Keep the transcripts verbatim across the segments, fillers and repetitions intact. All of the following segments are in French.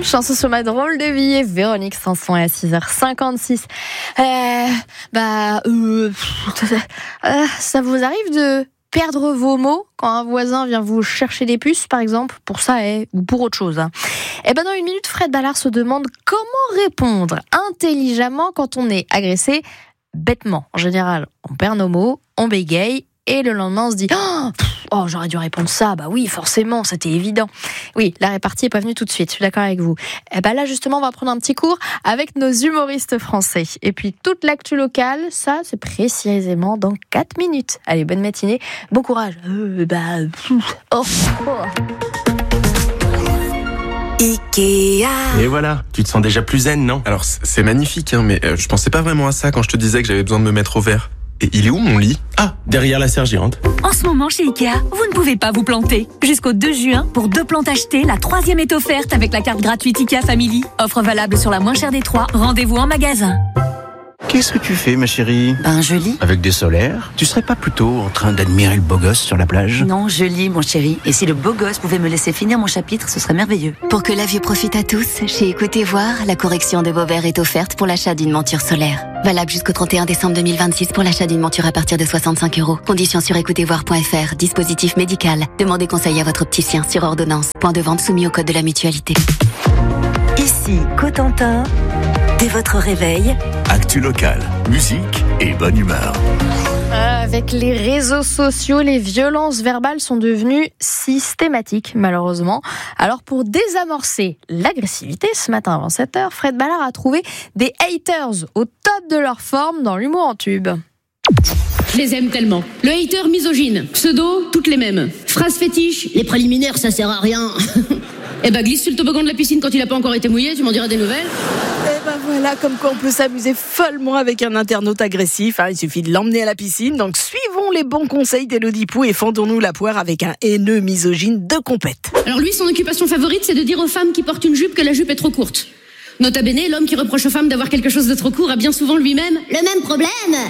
Chanson sur ma drôle de vie, Véronique Sanson à six heures cinquante-six. Euh, bah, euh, euh, ça vous arrive de perdre vos mots quand un voisin vient vous chercher des puces, par exemple, pour ça et ou pour autre chose. Hein. Et ben dans une minute, Fred Ballard se demande comment répondre intelligemment quand on est agressé bêtement. En général, on perd nos mots, on bégaye. Et le lendemain, on se dit oh, oh, j'aurais dû répondre ça. Bah oui, forcément, c'était évident. Oui, la répartie est pas venue tout de suite. Je suis d'accord avec vous. Et ben là, justement, on va prendre un petit cours avec nos humoristes français. Et puis toute l'actu locale, ça, c'est précisément dans quatre minutes. Allez, bonne matinée, bon courage. Euh, bah, oh, oh. Ikea. Et voilà, tu te sens déjà plus zen, non? Alors c'est magnifique, hein, mais euh, je pensais pas vraiment à ça quand je te disais que j'avais besoin de me mettre au vert. Et il est où mon lit? Ah, derrière la serre géante. En ce moment chez Ikea, vous ne pouvez pas vous planter. Jusqu'au deux juin, pour deux plantes achetées, la troisième est offerte avec la carte gratuite Ikea Family. Offre valable sur la moins chère des trois. Rendez-vous en magasin. Qu'est-ce que tu fais, ma chérie? Ben, je lis. Avec des solaires? Tu serais pas plutôt en train d'admirer le beau gosse sur la plage? Non, je lis, mon chéri. Et si le beau gosse pouvait me laisser finir mon chapitre, ce serait merveilleux. Pour que la vue profite à tous, chez Écoutez Voir, la correction de vos verres est offerte pour l'achat d'une monture solaire. Valable jusqu'au trente et un décembre deux mille vingt-six pour l'achat d'une monture à partir de soixante-cinq euros. Conditions sur écoutez voir point f r. Dispositif médical. Demandez conseil à votre opticien sur ordonnance. Point de vente soumis au code de la mutualité. Ici, Cotentin. Dès votre réveil, actu locale, musique et bonne humeur. Avec les réseaux sociaux, les violences verbales sont devenues systématiques, malheureusement. Alors, pour désamorcer l'agressivité, ce matin avant sept heures, Fred Ballard a trouvé des haters au top de leur forme dans l'humour en tube. Je les aime tellement. Le hater misogyne, pseudo, toutes les mêmes. Phrase fétiche, les préliminaires, ça sert à rien. Eh ben, glisse sur le toboggan de la piscine quand il n'a pas encore été mouillé, tu m'en diras des nouvelles. Eh ben voilà, comme quoi on peut s'amuser follement avec un internaute agressif. Hein, il suffit de l'emmener à la piscine. Donc suivons les bons conseils d'Élodie Pou et fendons-nous la poire avec un haineux misogyne de compète. Alors lui, son occupation favorite, c'est de dire aux femmes qui portent une jupe que la jupe est trop courte. Nota bene, l'homme qui reproche aux femmes d'avoir quelque chose de trop court a bien souvent lui-même le même problème.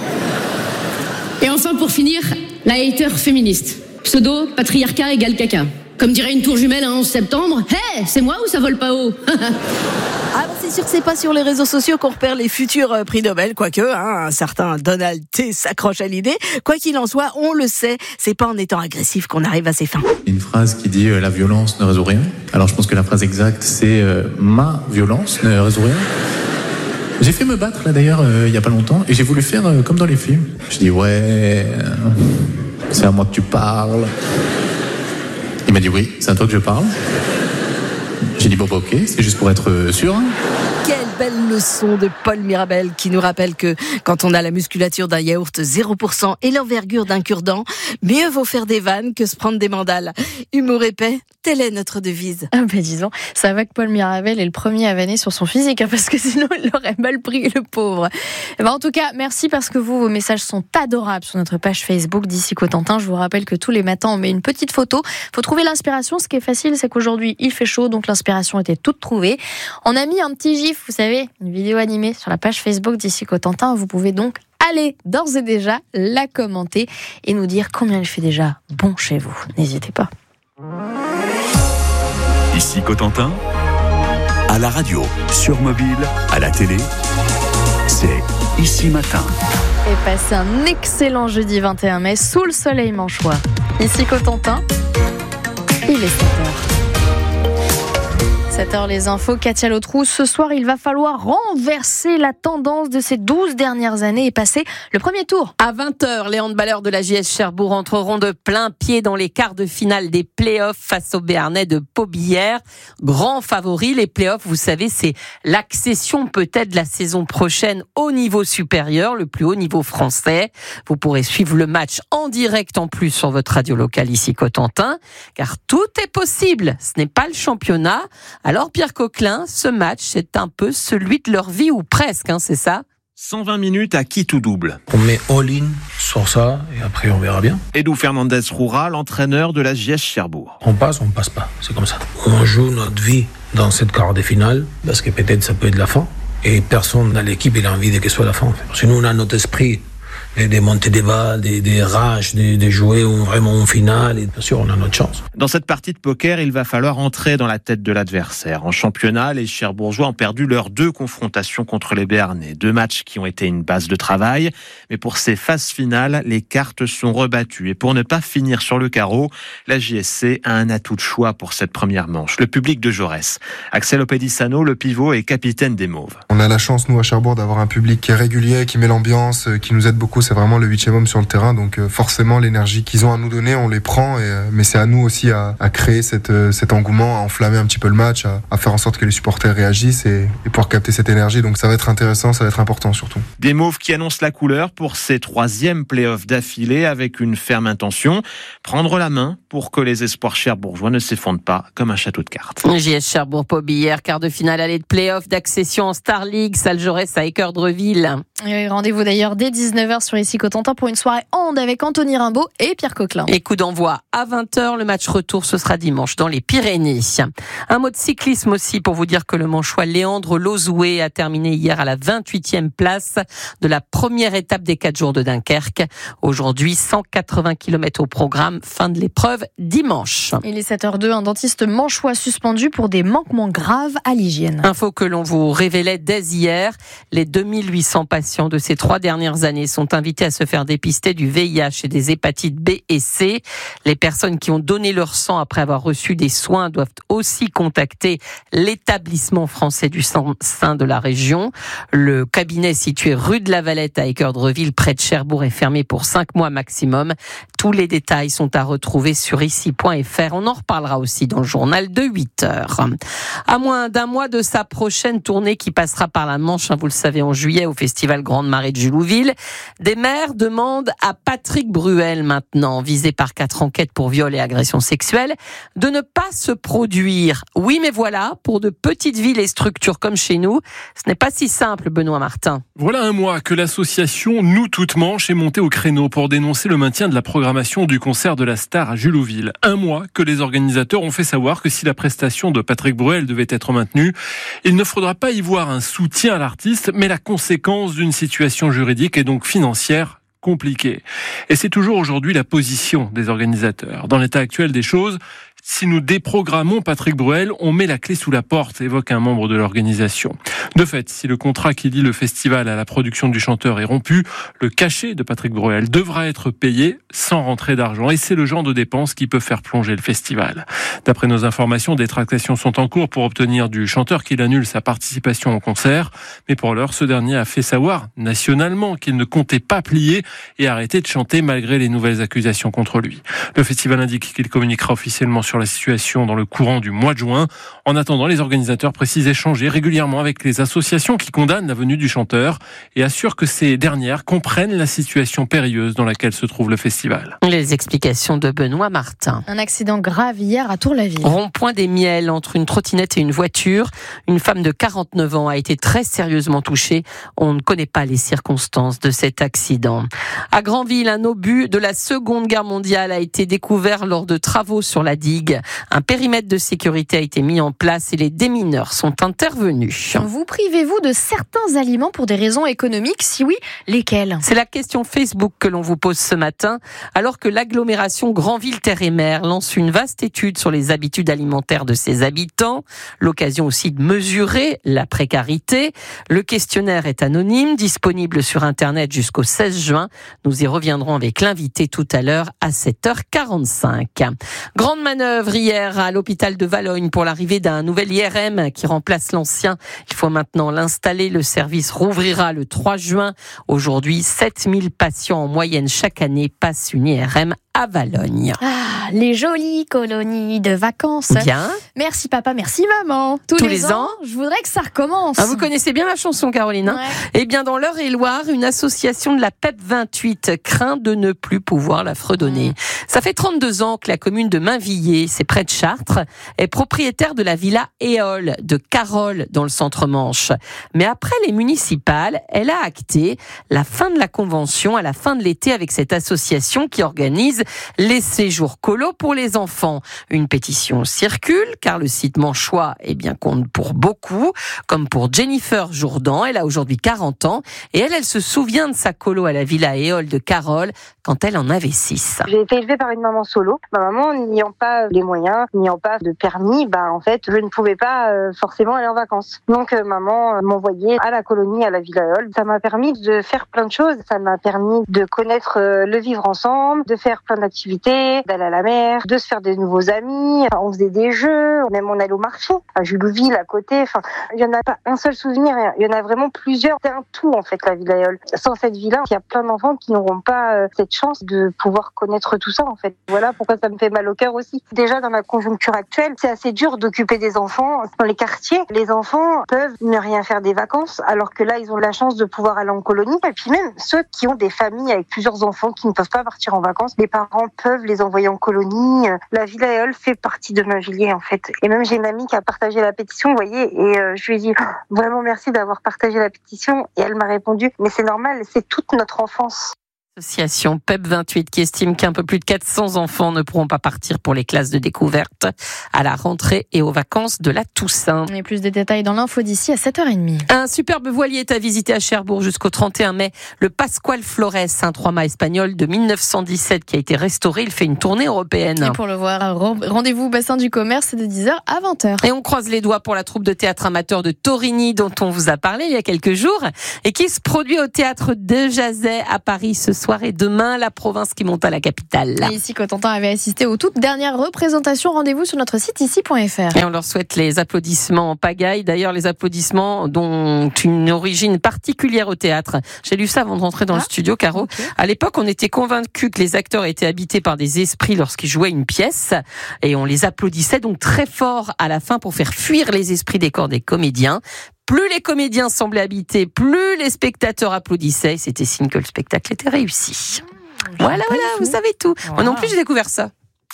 Et enfin, pour finir, la hater féministe. Pseudo, patriarcat égale caca. Comme dirait une tour jumelle un onze septembre, hé, hey, c'est moi ou ça vole pas haut? Ah bah c'est sûr que c'est pas sur les réseaux sociaux qu'on repère les futurs euh, prix Nobel, quoique hein, un certain Donald T s'accroche à l'idée. Quoi qu'il en soit, on le sait, c'est pas en étant agressif qu'on arrive à ses fins. Une phrase qui dit euh, « la violence ne résout rien ». Alors je pense que la phrase exacte c'est euh, « ma violence ne résout rien ». J'ai fait me battre là d'ailleurs euh, il y a pas longtemps et j'ai voulu faire euh, comme dans les films. Je dis « ouais, euh, c'est à moi que tu parles ». Il m'a dit oui, c'est à toi que je parle. J'ai dit bon, bah, ok, c'est juste pour être sûr. Hein. Quelle belle leçon de Paul Mirabel qui nous rappelle que quand on a la musculature d'un yaourt zéro pour cent et l'envergure d'un cure-dent, mieux vaut faire des vannes que se prendre des mandales. Humour épais, telle est notre devise. Ah ben disons, ça va que Paul Mirabel est le premier à vanner sur son physique, hein, parce que sinon il aurait mal pris, le pauvre. Et ben en tout cas, merci parce que vous, vos messages sont adorables sur notre page Facebook d'Ici Cotentin. Je vous rappelle que tous les matins, on met une petite photo. Faut trouver l'inspiration. Ce qui est facile, c'est qu'aujourd'hui, il fait chaud, donc l'inspiration était toute trouvée. On a mis un petit gif, vous savez, une vidéo animée sur la page Facebook d'Ici Cotentin. Vous pouvez donc aller d'ores et déjà la commenter et nous dire combien il fait déjà bon chez vous. N'hésitez pas. Ici Cotentin, à la radio, sur mobile, à la télé, c'est Ici Matin. Et passez un excellent jeudi vingt et un mai sous le soleil manchois. Ici Cotentin, il est sept heures. sept heures les infos, Katia Lotrou. Ce soir, il va falloir renverser la tendance de ces douze dernières années et passer le premier tour. À vingt heures, les handballeurs de la J S Cherbourg entreront de plein pied dans les quarts de finale des play-offs face aux Béarnais de Pobillère. Grand favori, les play-offs, vous savez, c'est l'accession peut-être la saison prochaine au niveau supérieur, le plus haut niveau français. Vous pourrez suivre le match en direct en plus sur votre radio locale ici Cotentin, car tout est possible. Ce n'est pas le championnat. Alors Pierre Coquelin, ce match, c'est un peu celui de leur vie ou presque, hein, c'est ça ? cent vingt minutes à qui tout double. On met all-in sur ça et après on verra bien. Edu Fernandez-Roura, l'entraîneur de la J S Cherbourg. On passe, on passe pas, c'est comme ça. On joue notre vie dans cette quart de finale parce que peut-être ça peut être la fin et personne dans l'équipe il a envie de que ce soit la fin. Parce que nous on a notre esprit des, des montées des balles, des, des rages, des, des jouets où vraiment en finale. Et bien sûr, on a notre chance. Dans cette partie de poker, il va falloir entrer dans la tête de l'adversaire. En championnat, les Cherbourgeois ont perdu leurs deux confrontations contre les Béarnais. Deux matchs qui ont été une base de travail. Mais pour ces phases finales, les cartes sont rebattues. Et pour ne pas finir sur le carreau, la J S C a un atout de choix pour cette première manche. Le public de Jaurès. Axel Opedissano, le pivot et capitaine des Mauves. On a la chance, nous, à Cherbourg, d'avoir un public qui est régulier, qui met l'ambiance, qui nous aide beaucoup. C'est vraiment le huitième homme sur le terrain. Donc forcément, l'énergie qu'ils ont à nous donner, on les prend. Et, mais c'est à nous aussi à, à créer cette, cet engouement, à enflammer un petit peu le match, à, à faire en sorte que les supporters réagissent et, et pouvoir capter cette énergie. Donc ça va être intéressant, ça va être important surtout. Des Mauves qui annoncent la couleur pour ces troisièmes play-offs d'affilée avec une ferme intention, prendre la main pour que les espoirs cherbourgeois ne s'effondrent pas comme un château de cartes. J S Cherbourg-Pobillère, quart de finale aller de play-off d'accession en Star League, Salle Jaurès à Équeurdreville. Et rendez-vous d'ailleurs dès dix-neuf heures sur Ici Cotentin pour une soirée hand avec Anthony Rimbaud et Pierre Coquelin. Et coup d'envoi à vingt heures, le match retour ce sera dimanche dans les Pyrénées. Un mot de cyclisme aussi pour vous dire que le Manchois Léandre Lozoué a terminé hier à la vingt-huitième place de la première étape des quatre jours de Dunkerque. Aujourd'hui, cent quatre-vingts kilomètres au programme, fin de l'épreuve dimanche. Il est sept heures zéro deux, un dentiste manchois suspendu pour des manquements graves à l'hygiène. Info que l'on vous révélait dès hier. Les deux mille huit cents patients de ces trois dernières années sont invités à se faire dépister du V I H et des hépatites B et C. Les personnes qui ont donné leur sang après avoir reçu des soins doivent aussi contacter l'établissement français du sein de la région. Le cabinet situé rue de la Valette à Équeurdreville, près de Cherbourg, est fermé pour cinq mois maximum. Tous les détails sont à retrouver sur ici point f r. On en reparlera aussi dans le journal de huit heures. À moins d'un mois de sa prochaine tournée qui passera par la Manche, vous le savez, en juillet au Festival Grande Marée de Julouville, des maires demandent à Patrick Bruel, maintenant visé par quatre enquêtes pour viol et agression sexuelle, de ne pas se produire. Oui, mais voilà, pour de petites villes et structures comme chez nous, ce n'est pas si simple, Benoît Martin. Voilà un mois que l'association Nous Toutes Manches est montée au créneau pour dénoncer le maintien de la programmation du concert de la star à Julouville. Un mois que les organisateurs ont fait savoir que si la prestation de Patrick Bruel devait être maintenue, il ne faudra pas y voir un soutien à l'artiste, mais la conséquence d'une situation juridique et donc financière compliquée. Et c'est toujours aujourd'hui la position des organisateurs. Dans l'état actuel des choses, si nous déprogrammons Patrick Bruel, on met la clé sous la porte, évoque un membre de l'organisation. De fait, si le contrat qui lie le festival à la production du chanteur est rompu, le cachet de Patrick Bruel devra être payé sans rentrée d'argent. Et c'est le genre de dépenses qui peut faire plonger le festival. D'après nos informations, des tractations sont en cours pour obtenir du chanteur qu'il annule sa participation au concert. Mais pour l'heure, ce dernier a fait savoir nationalement qu'il ne comptait pas plier et arrêter de chanter malgré les nouvelles accusations contre lui. Le festival indique qu'il communiquera officiellement sur la situation dans le courant du mois de juin. En attendant, les organisateurs précisent échanger régulièrement avec les associations qui condamnent la venue du chanteur et assurent que ces dernières comprennent la situation périlleuse dans laquelle se trouve le festival. Les explications de Benoît Martin. Un accident grave hier à Tour-la-Ville. Rond-point des Miels entre une trottinette et une voiture. Une femme de quarante-neuf ans a été très sérieusement touchée. On ne connaît pas les circonstances de cet accident. À Granville, un obus de la Seconde Guerre mondiale a été découvert lors de travaux sur la digue. Un périmètre de sécurité a été mis en place et les démineurs sont intervenus. Vous privez-vous de certains aliments pour des raisons économiques? Si oui, lesquels? C'est la question Facebook que l'on vous pose ce matin, alors que l'agglomération Granville-Terre et Mer lance une vaste étude sur les habitudes alimentaires de ses habitants. L'occasion aussi de mesurer la précarité. Le questionnaire est anonyme, disponible sur Internet jusqu'au seize juin. Nous y reviendrons avec l'invité tout à l'heure à sept heures quarante-cinq. Grande manœuvre hier à l'hôpital de Valognes pour l'arrivée d'un nouvel I R M qui remplace l'ancien. Il faut maintenant l'installer. Le service rouvrira le trois juin. Aujourd'hui, sept mille patients en moyenne chaque année passent une I R M à Valognes. Ah, les jolies colonies de vacances. Bien. Merci papa, merci maman. Tous, Tous les, les ans, ans, je voudrais que ça recommence. Ah, vous connaissez bien la chanson, Caroline, hein? Ouais. Eh bien, dans l'Eure-et-Loire, une association de la P E P vingt-huit craint de ne plus pouvoir la fredonner. Mmh. Ça fait trente-deux ans que la commune de Mainvilliers, c'est près de Chartres, est propriétaire de la villa Éole de Carole dans le centre Manche. Mais après les municipales, elle a acté la fin de la convention à la fin de l'été avec cette association qui organise les séjours colo pour les enfants. Une pétition circule car le site manchois eh bien, compte pour beaucoup, comme pour Jennifer Jourdan. Elle a aujourd'hui quarante ans et elle, elle se souvient de sa colo à la Villa Éole de Carole quand elle en avait six. J'ai été élevée par une maman solo. Ma maman, n'ayant pas les moyens, n'ayant pas de permis, bah en fait, je ne pouvais pas euh, forcément aller en vacances. Donc euh, maman euh, m'envoyait à la colonie, à la Villa Éole. Ça m'a permis de faire plein de choses. Ça m'a permis de connaître euh, le vivre ensemble, de faire plein d'activités, d'aller à la mer, de se faire des nouveaux amis. On faisait des jeux, même on allait au marché, à Julouville, à côté. Enfin, il y en a pas un seul souvenir. Il y en a vraiment plusieurs. C'est un tout en fait, la Villa Éole. Sans cette villa, il y a plein d'enfants qui n'auront pas euh, cette chance de pouvoir connaître tout ça en fait. Voilà pourquoi ça me fait mal au cœur aussi. Déjà dans la conjoncture actuelle, c'est assez dur d'occuper des enfants dans les quartiers. Les enfants peuvent ne rien faire des vacances alors que là ils ont la chance de pouvoir aller en colonie. Et puis même ceux qui ont des familles avec plusieurs enfants qui ne peuvent pas partir en vacances, les parents peuvent les envoyer en colonie. La Villa Éole fait partie de ma vie en fait. Et même j'ai une amie qui a partagé la pétition, vous voyez, et euh, je lui ai dit vraiment merci d'avoir partagé la pétition et elle m'a répondu mais c'est normal, c'est toute notre enfance. Association P E P vingt-huit qui estime qu'un peu plus de quatre cents enfants ne pourront pas partir pour les classes de découverte à la rentrée et aux vacances de la Toussaint. Et plus de détails dans l'info d'ici à sept heures trente. Un superbe voilier est à visiter à Cherbourg jusqu'au trente et un mai. Le Pascual Flores, un trois-mâts espagnol de mille neuf cent dix-sept qui a été restauré. Il fait une tournée européenne. Et pour le voir, rendez-vous bassin du commerce de dix heures à vingt heures. Et on croise les doigts pour la troupe de théâtre amateur de Torigny dont on vous a parlé il y a quelques jours et qui se produit au théâtre de Jazet à Paris ce soir. Et demain, la province qui monte à la capitale. Et ici, Cotentin avait assisté aux toutes dernières représentations. Rendez-vous sur notre site ici point f r. Et on leur souhaite les applaudissements en pagaille. D'ailleurs, les applaudissements dont une origine particulière au théâtre. J'ai lu ça avant de rentrer dans ah, le studio, Caro. Okay. À l'époque, on était convaincus que les acteurs étaient habités par des esprits lorsqu'ils jouaient une pièce. Et on les applaudissait donc très fort à la fin pour faire fuir les esprits des corps des comédiens. Plus les comédiens semblaient habités, plus les spectateurs applaudissaient. C'était signe que le spectacle était réussi. Mmh, voilà, voilà, vous savez tout. Wow. Moi non plus, j'ai découvert ça.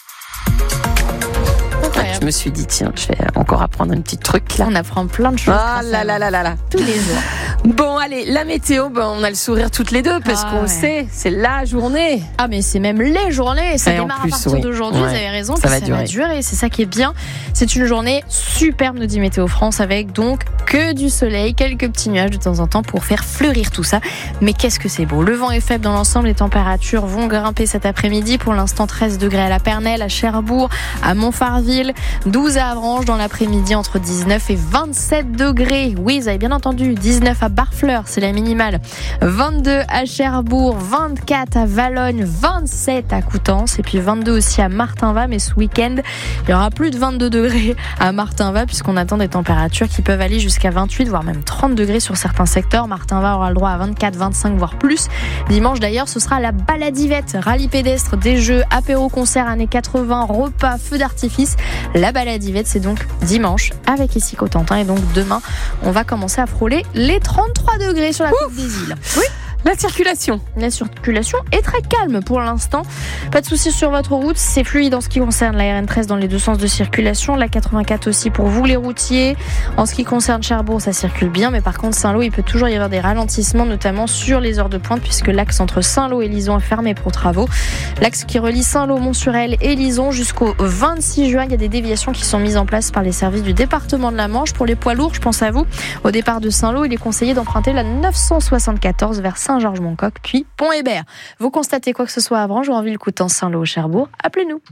Ouais, je me suis dit, tiens, je vais encore apprendre un petit truc là. On apprend plein de choses. Ah là là là là là. Tous les jours. Bon, allez, la météo, ben, on a le sourire toutes les deux parce ah, qu'on ouais. le sait, c'est la journée. Ah, mais c'est même les journées. Ça et démarre plus, à partir oui. d'aujourd'hui. Ouais. Vous avez raison, ça, va, ça durer. va durer. C'est ça qui est bien. C'est une journée superbe, nous dit Météo France, avec donc que du soleil, quelques petits nuages de temps en temps pour faire fleurir tout ça. Mais qu'est-ce que c'est beau. Le vent est faible dans l'ensemble. Les températures vont grimper cet après-midi. Pour l'instant, treize degrés à La Pernelle, à Cherbourg, à Montfarville, douze à Avranches dans l'après-midi, entre dix-neuf et vingt-sept degrés. Oui, vous avez bien entendu, dix-neuf à Barfleur, c'est la minimale. vingt-deux à Cherbourg, vingt-quatre à Valognes, vingt-sept à Coutances et puis vingt-deux aussi à Martinvat. Mais ce week-end, il y aura plus de vingt-deux degrés à Martinvat puisqu'on attend des températures qui peuvent aller jusqu'à vingt-huit, voire même trente degrés sur certains secteurs. Martinvat aura le droit à vingt-quatre, vingt-cinq, voire plus. Dimanche d'ailleurs, ce sera la baladivette, rallye pédestre, des jeux, apéro, concert années quatre-vingts, repas, feux d'artifice. La baladivette, c'est donc dimanche avec ici Cotentin. Et donc demain, on va commencer à frôler les trente-trois degrés sur la côte des îles. Oui. La circulation. La circulation est très calme pour l'instant. Pas de soucis sur votre route. C'est fluide en ce qui concerne la R N treize dans les deux sens de circulation. La quatre-vingt-quatre aussi pour vous les routiers. En ce qui concerne Cherbourg, ça circule bien. Mais par contre, Saint-Lô, il peut toujours y avoir des ralentissements, notamment sur les heures de pointe, puisque l'axe entre Saint-Lô et Lison est fermé pour travaux. L'axe qui relie Saint-Lô, Mont-sur-Elle et Lison jusqu'au vingt-six juin. Il y a des déviations qui sont mises en place par les services du département de la Manche. Pour les poids lourds, je pense à vous. Au départ de Saint-Lô, il est conseillé d'emprunter la neuf cent soixante-quatorze vers Saint-Georges-Moncoq, puis Pont-Hébert. Vous constatez quoi que ce soit à Avranches ou en Ville-Coutances, Saint-Lô, Cherbourg, appelez-nous.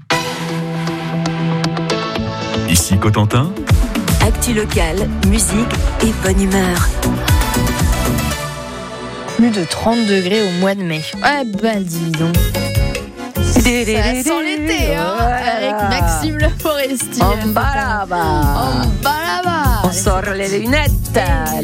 Ici Cotentin. Actu locale, musique et bonne humeur. Plus de trente degrés au mois de mai. Eh ben dis donc. Ça sent l'été, hein, avec Maxime Le Forestier. En bas là-bas. En bas là-bas. On sort les lunettes.